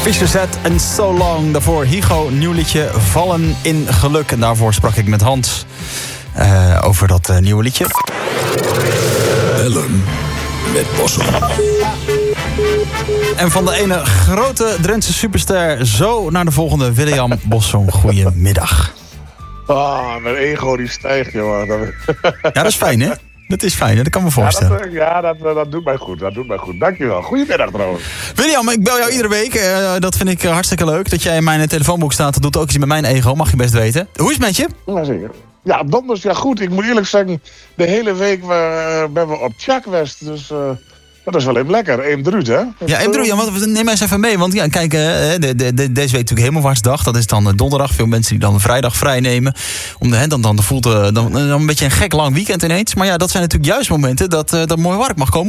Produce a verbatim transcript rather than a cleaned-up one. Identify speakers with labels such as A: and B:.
A: Fisher Z en So Long. Daarvoor Higo, nieuw liedje Vallen in Geluk. En daarvoor sprak ik met Hans uh, over dat uh, nieuwe liedje.
B: Bellen met Bossum.
A: En van de ene grote Drentse superster zo naar de volgende, William Bossum. Goedemiddag.
C: Ah, mijn ego die stijgt, jongen.
A: Ja, dat is fijn, hè? Dat is fijn, hè? Dat kan me voorstellen.
C: Ja, dat, ja dat, dat doet mij goed. Dat doet mij goed. Dankjewel. Goedemiddag trouwens.
A: William, ik bel jou iedere week. Uh, dat vind ik uh, hartstikke leuk. Dat jij in mijn telefoonboek staat, dat doet ook iets met mijn ego. Mag je best weten. Hoe is het met je?
C: Ja, zeker. Ja, donders, ja goed. Ik moet eerlijk zeggen, de hele week uh, ben we op Tjakwest. Dus uh, dat is wel even lekker. Eemdruut, hè?
A: Ja, Eemdruut. Ja, want neem eens even mee. Want ja, kijk, uh, de, de, de, deze week natuurlijk Hemelvaartsdag. Dat is dan uh, donderdag. Veel mensen die dan vrijdag vrij nemen. Om de, hè, dan, dan voelt uh, dan, dan een beetje een gek lang weekend ineens. Maar ja, dat zijn natuurlijk juist momenten dat, uh, dat mooi werk mag komen.